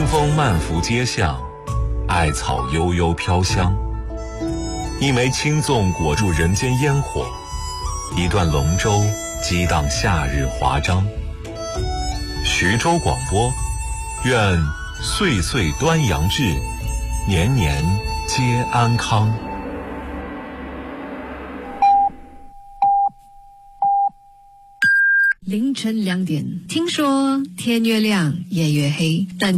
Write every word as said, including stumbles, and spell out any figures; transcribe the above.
风漫拂街巷，艾草悠悠飘香。一枚青粽裹住人间烟火，一段龙舟激荡夏日华章。徐州广播，愿岁岁端阳至，年年皆安康。 凌晨两点，听说天越亮夜越黑，但